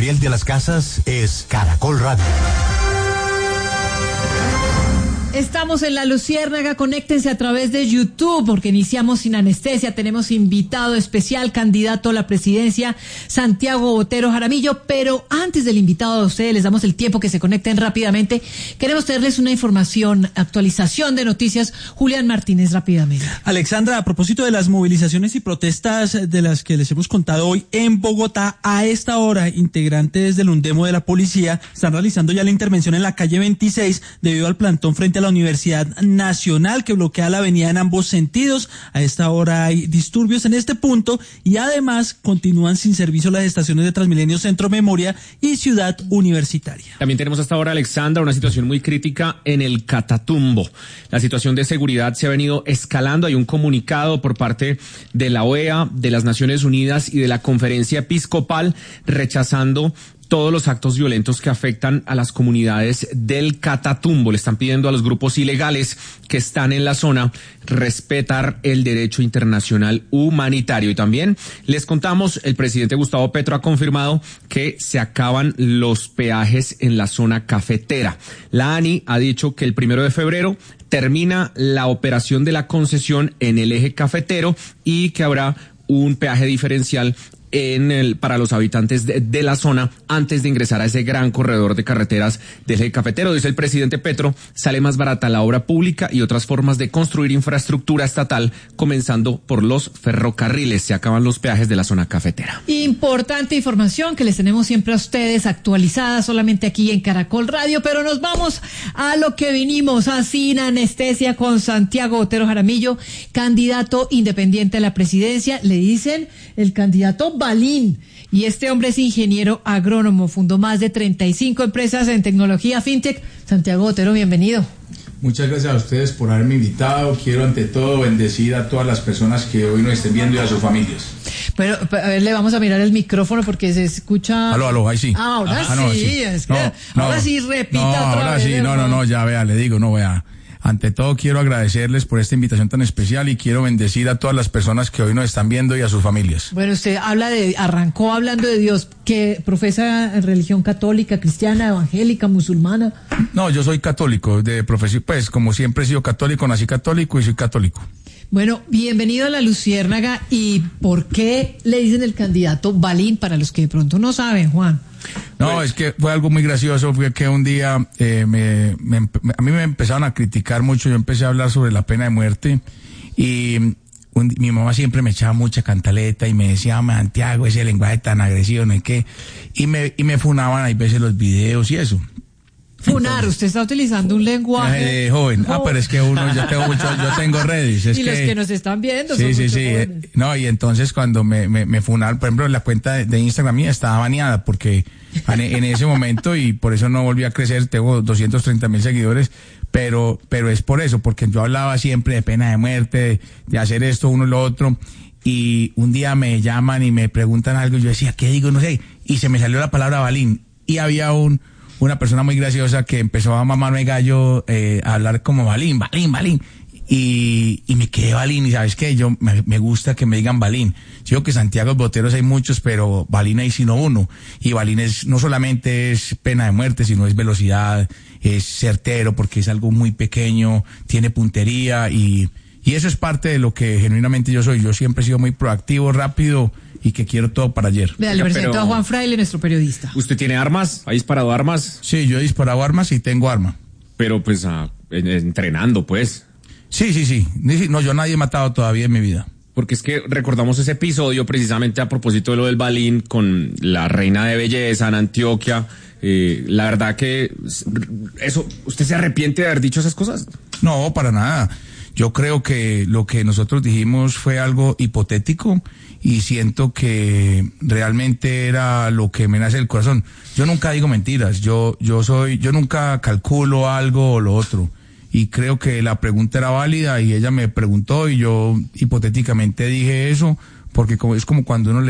Gabriel de las Casas es Caracol Radio. Estamos en La Luciérnaga, conéctense a través de YouTube porque iniciamos Sin Anestesia, tenemos invitado especial, candidato a la presidencia, Santiago Botero Jaramillo, pero antes del invitado a ustedes les damos el tiempo que se conecten rápidamente, queremos tenerles una información, actualización de noticias. Julián Martínez, rápidamente. Alexandra, a propósito de las movilizaciones y protestas de las que les hemos contado hoy en Bogotá, a esta hora, integrantes del UNDEMO de la policía están realizando ya la intervención en la calle 26 debido al plantón frente a la Universidad Nacional que bloquea la avenida en ambos sentidos. A esta hora hay disturbios en este punto y además continúan sin servicio las estaciones de Transmilenio Centro Memoria y Ciudad Universitaria. También tenemos hasta ahora, Alexandra, una situación muy crítica en el Catatumbo. La situación de seguridad se ha venido escalando. Hay un comunicado por parte de la OEA, de las Naciones Unidas y de la Conferencia Episcopal rechazando todos los actos violentos que afectan a las comunidades del Catatumbo. Le están pidiendo a los grupos ilegales que están en la zona respetar el derecho internacional humanitario. Y también les contamos, el presidente Gustavo Petro ha confirmado que se acaban los peajes en la zona cafetera. La ANI ha dicho que el 1 de febrero termina la operación de la concesión en el eje cafetero y que habrá un peaje diferencial para los habitantes de la zona antes de ingresar a ese gran corredor de carreteras del eje cafetero. Dice el presidente Petro, sale más barata la obra pública y otras formas de construir infraestructura estatal, comenzando por los ferrocarriles. Se acaban los peajes de la zona cafetera. Importante información que les tenemos siempre a ustedes actualizada solamente aquí en Caracol Radio, pero nos vamos a lo que vinimos, a Sin Anestesia con Santiago Botero Jaramillo, candidato independiente a la presidencia. Le dicen el candidato Balín, y este hombre es ingeniero agrónomo, fundó más de 35 empresas en tecnología fintech. Santiago Botero, bienvenido. Muchas gracias a ustedes por haberme invitado. Quiero ante todo bendecir a todas las personas que hoy nos estén viendo y a sus familias. Bueno, a ver, le vamos a mirar el micrófono porque se escucha. Aló, ahí sí. Ahora sí, no, sí, es que ahora sí repita no, otra ahora vez. Sí, no, ya vea, le digo, no vea. Ante todo quiero agradecerles por esta invitación tan especial y quiero bendecir a todas las personas que hoy nos están viendo y a sus familias. Bueno, usted arrancó hablando de Dios, que profesa religión católica, cristiana, evangélica, musulmana. No, yo soy católico de profesión, pues como siempre he sido católico, nací católico y soy católico. Bueno, bienvenido a La Luciérnaga. ¿Y por qué le dicen el candidato Balín? Para los que de pronto no saben, Juan. No, es que fue algo muy gracioso, fue que un día a mí me empezaron a criticar mucho, yo empecé a hablar sobre la pena de muerte y mi mamá siempre me echaba mucha cantaleta y me decía, Santiago, ese lenguaje tan agresivo, no hay qué, y me funaban a veces los videos y eso. Funar, usted está utilizando un lenguaje joven. Pero es que yo tengo redes. Y los que nos están viendo son Sí. No, y entonces cuando me funaron, por ejemplo, la cuenta de Instagram mía estaba baneada porque en ese momento, y por eso no volví a crecer, tengo 230,000 seguidores, pero es por eso, porque yo hablaba siempre de pena de muerte, de hacer esto, uno y lo otro, y un día me llaman y me preguntan algo, y yo decía, ¿qué digo? No sé, y se me salió la palabra Balín, y había una persona muy graciosa que empezó a mamarme gallo, a hablar como Balín, y me quedé Balín, y ¿sabes qué? Yo me gusta que me digan Balín. Yo que Santiago Boteros hay muchos, pero Balín hay sino uno, y Balín no solamente es pena de muerte, sino es velocidad, es certero, porque es algo muy pequeño, tiene puntería, y eso es parte de lo que genuinamente yo soy. Yo siempre he sido muy proactivo, rápido, y que quiero todo para ayer. Vea, le presento a Juan Fraile, nuestro periodista. ¿Usted tiene armas? ¿Ha disparado armas? Sí, yo he disparado armas y tengo arma. Pero pues entrenando, pues. Sí. No, yo nadie he matado todavía en mi vida. Porque es que recordamos ese episodio precisamente a propósito de lo del Balín con la reina de belleza en Antioquia. La verdad que eso, ¿usted se arrepiente de haber dicho esas cosas? No, para nada. Yo creo que lo que nosotros dijimos fue algo hipotético y siento que realmente era lo que me nace del corazón. Yo nunca digo mentiras, yo nunca calculo algo o lo otro. Y creo que la pregunta era válida y ella me preguntó y yo hipotéticamente dije eso, porque es como cuando uno le